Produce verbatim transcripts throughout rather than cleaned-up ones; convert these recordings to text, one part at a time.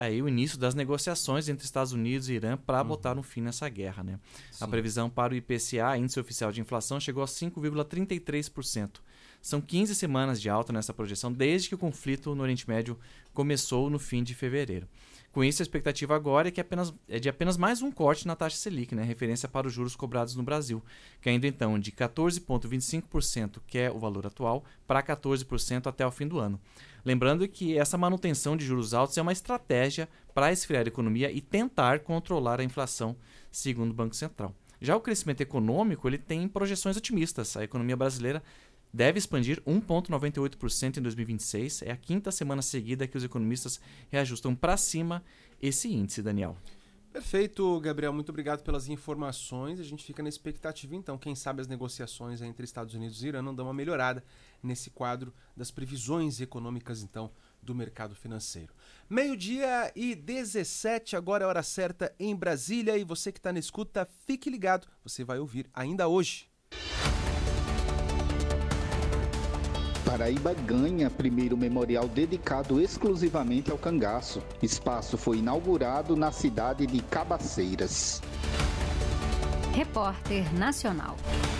aí o início das negociações entre Estados Unidos e Irã para uhum. botar um fim nessa guerra, né? A previsão para o I P C A, Índice Oficial de Inflação, chegou a cinco vírgula trinta e três por cento. São quinze semanas de alta nessa projeção desde que o conflito no Oriente Médio começou no fim de fevereiro. Com isso, a expectativa agora é, que apenas, é de apenas mais um corte na taxa Selic, né? Referência para os juros cobrados no Brasil, caindo então de quatorze vírgula vinte e cinco por cento, que é o valor atual, para quatorze por cento até o fim do ano. Lembrando que essa manutenção de juros altos é uma estratégia para esfriar a economia e tentar controlar a inflação, segundo o Banco Central. Já o crescimento econômico ele tem projeções otimistas. A economia brasileira deve expandir um vírgula noventa e oito por cento em dois mil e vinte e seis. É a quinta semana seguida que os economistas reajustam para cima esse índice, Daniel. Perfeito, Gabriel. Muito obrigado pelas informações. A gente fica na expectativa, então. Quem sabe as negociações entre Estados Unidos e Irã não dão uma melhorada nesse quadro das previsões econômicas, então, do mercado financeiro. Meio-dia e dezessete, agora é a hora certa em Brasília. E você que está na escuta, fique ligado. Você vai ouvir ainda hoje. Paraíba ganha primeiro memorial dedicado exclusivamente ao cangaço. Espaço foi inaugurado na cidade de Cabaceiras. Repórter Nacional.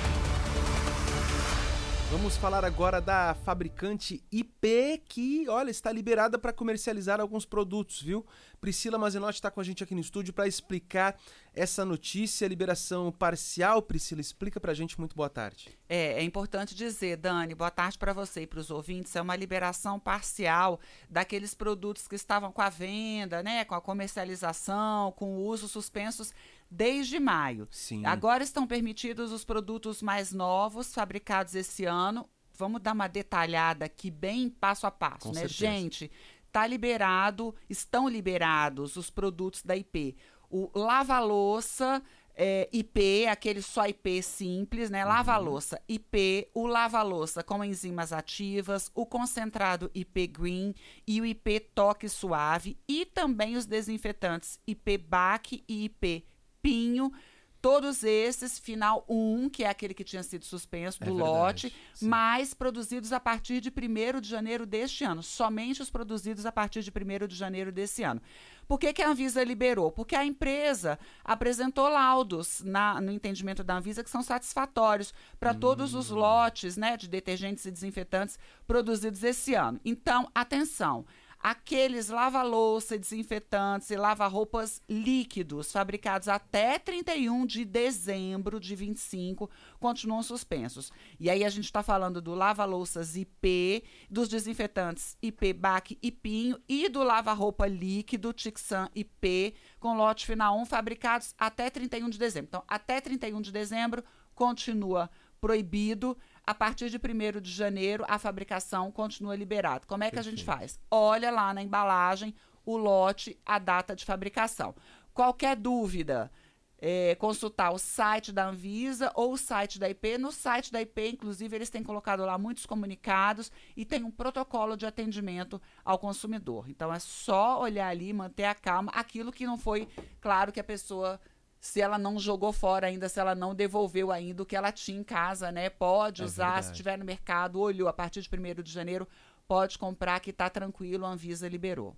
Vamos falar agora da fabricante I P, que, olha, está liberada para comercializar alguns produtos, viu? Priscila Mazenotti está com a gente aqui no estúdio para explicar essa notícia, liberação parcial. Priscila, explica para a gente. Muito boa tarde. É, é importante dizer, Dani, boa tarde para você e para os ouvintes, é uma liberação parcial daqueles produtos que estavam com a venda, né, com a comercialização, com o uso suspensos desde maio. Sim. Agora estão permitidos os produtos mais novos, fabricados esse ano. Vamos dar uma detalhada aqui, bem passo a passo, com né? certeza. Gente, tá liberado, estão liberados os produtos da I P. O lava-louça é, I P, aquele só I P simples, né? Lava-louça I P, o lava-louça com enzimas ativas, o concentrado I P Green e o I P Toque Suave, e também os desinfetantes I P B A C e I P Pinho, todos esses, final um, que é aquele que tinha sido suspenso do é lote, verdade, sim. mas produzidos a partir de primeiro de janeiro deste ano, somente os produzidos a partir de primeiro de janeiro desse ano. Por que que a Anvisa liberou? Porque a empresa apresentou laudos na, no entendimento da Anvisa que são satisfatórios para hum. todos os lotes, né, de detergentes e desinfetantes produzidos esse ano. Então, atenção! Aqueles lava-louça, desinfetantes e lava-roupas líquidos fabricados até trinta e um de dezembro de vinte e cinco continuam suspensos. E aí a gente está falando do lava-louças I P, dos desinfetantes I P B A C e Pinho e do lava-roupa líquido Tixan I P com lote final um fabricados até trinta e um de dezembro. Então, até trinta e um de dezembro continua proibido. A partir de primeiro de janeiro, a fabricação continua liberada. Como é que Perfeito. A gente faz? Olha lá na embalagem o lote, a data de fabricação. Qualquer dúvida, é, consultar o site da Anvisa ou o site da I P. No site da I P, inclusive, eles têm colocado lá muitos comunicados e tem um protocolo de atendimento ao consumidor. Então, é só olhar ali, manter a calma. Aquilo que não foi, claro que a pessoa... se ela não jogou fora ainda, se ela não devolveu ainda o que ela tinha em casa, né? Pode usar, é se estiver no mercado, olhou, a partir de primeiro de janeiro, pode comprar que está tranquilo, a Anvisa liberou.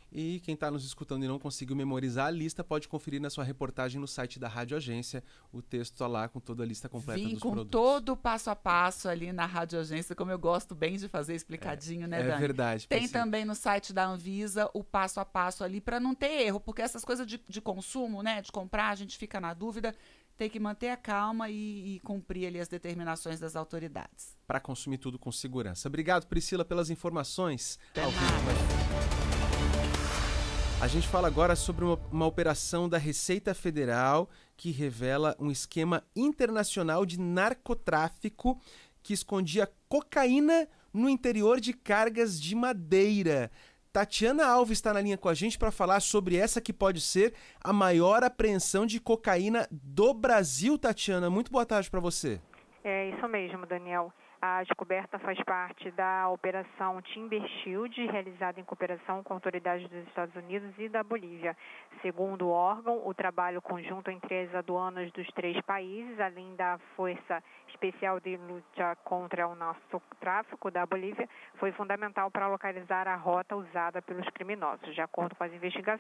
E quem está nos escutando e não conseguiu memorizar a lista, pode conferir na sua reportagem no site da Rádio Agência. O texto está lá com toda a lista completa Vim dos com produtos. todo o passo a passo ali na Rádio Agência, como eu gosto bem de fazer explicadinho, é, né, é Dani? É verdade. Tem também no site da Anvisa o passo a passo ali para não ter erro, porque essas coisas de, de consumo, né, de comprar, a gente fica na dúvida, tem que manter a calma e, e cumprir ali as determinações das autoridades. Para consumir tudo com segurança. Obrigado, Priscila, pelas informações. Até mais. A gente fala agora sobre uma, uma operação da Receita Federal que revela um esquema internacional de narcotráfico que escondia cocaína no interior de cargas de madeira. Tatiana Alves está na linha com a gente para falar sobre essa que pode ser a maior apreensão de cocaína do Brasil. Tatiana, muito boa tarde para você. É isso mesmo, Daniel. A descoberta faz parte da Operação Timber Shield, realizada em cooperação com autoridades dos Estados Unidos e da Bolívia. Segundo o órgão, o trabalho conjunto entre as aduanas dos três países, além da Força Especial de Luta contra o Narcotráfico da Bolívia, foi fundamental para localizar a rota usada pelos criminosos. De acordo com as investigações,